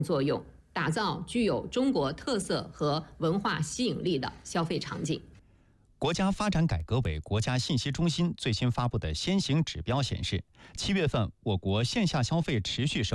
作用，打造具有中国特色和文化吸引力的消费场景。 国家发展改革委国家信息中心最新发布的先行指标显示，7月份我国线下消费持续升